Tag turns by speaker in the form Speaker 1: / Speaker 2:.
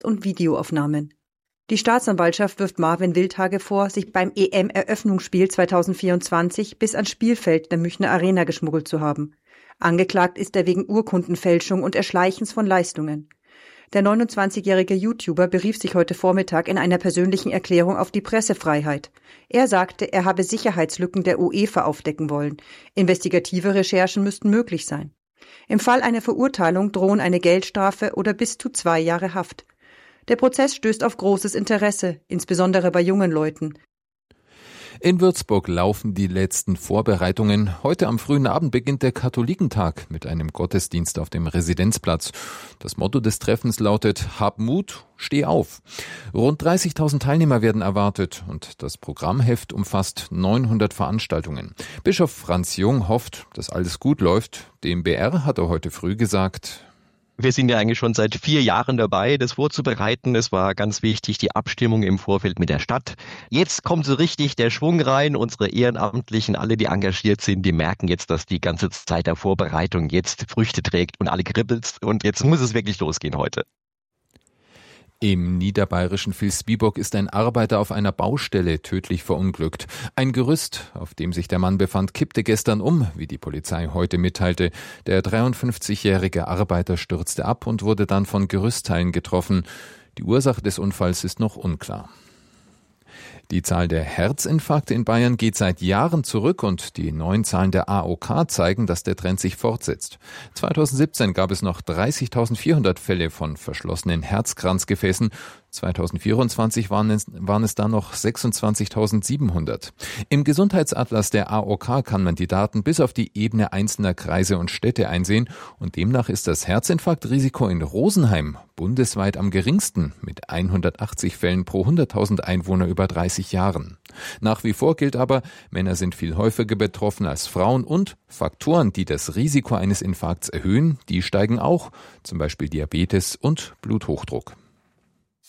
Speaker 1: und Videoaufnahmen. Die Staatsanwaltschaft wirft Marvin Wildhage vor, sich beim EM-Eröffnungsspiel 2024 bis ans Spielfeld der Münchner Arena geschmuggelt zu haben. Angeklagt ist er wegen Urkundenfälschung und Erschleichens von Leistungen. Der 29-jährige YouTuber berief sich heute Vormittag in einer persönlichen Erklärung auf die Pressefreiheit. Er sagte, er habe Sicherheitslücken der UEFA aufdecken wollen. Investigative Recherchen müssten möglich sein. Im Fall einer Verurteilung drohen eine Geldstrafe oder bis zu 2 Jahre Haft. Der Prozess stößt auf großes Interesse, insbesondere bei jungen Leuten.
Speaker 2: In Würzburg laufen die letzten Vorbereitungen. Heute am frühen Abend beginnt der Katholikentag mit einem Gottesdienst auf dem Residenzplatz. Das Motto des Treffens lautet: Hab Mut, steh auf. Rund 30.000 Teilnehmer werden erwartet und das Programmheft umfasst 900 Veranstaltungen. Bischof Franz Jung hofft, dass alles gut läuft. Dem BR hat er heute früh gesagt:
Speaker 3: Wir sind ja eigentlich schon seit 4 Jahren dabei, das vorzubereiten. Es war ganz wichtig, die Abstimmung im Vorfeld mit der Stadt. Jetzt kommt so richtig der Schwung rein. Unsere Ehrenamtlichen, alle, die engagiert sind, die merken jetzt, dass die ganze Zeit der Vorbereitung jetzt Früchte trägt und alle kribbelt. Und jetzt muss es wirklich losgehen heute.
Speaker 2: Im niederbayerischen Vilsbiburg ist ein Arbeiter auf einer Baustelle tödlich verunglückt. Ein Gerüst, auf dem sich der Mann befand, kippte gestern um, wie die Polizei heute mitteilte. Der 53-jährige Arbeiter stürzte ab und wurde dann von Gerüstteilen getroffen. Die Ursache des Unfalls ist noch unklar. Die Zahl der Herzinfarkte in Bayern geht seit Jahren zurück und die neuen Zahlen der AOK zeigen, dass der Trend sich fortsetzt. 2017 gab es noch 30.400 Fälle von verschlossenen Herzkranzgefäßen. 2024 waren es dann noch 26.700. Im Gesundheitsatlas der AOK kann man die Daten bis auf die Ebene einzelner Kreise und Städte einsehen und demnach ist das Herzinfarktrisiko in Rosenheim bundesweit am geringsten mit 180 Fällen pro 100.000 Einwohner über 30 Jahren. Nach wie vor gilt aber, Männer sind viel häufiger betroffen als Frauen und Faktoren, die das Risiko eines Infarkts erhöhen, die steigen auch, zum Beispiel Diabetes und Bluthochdruck.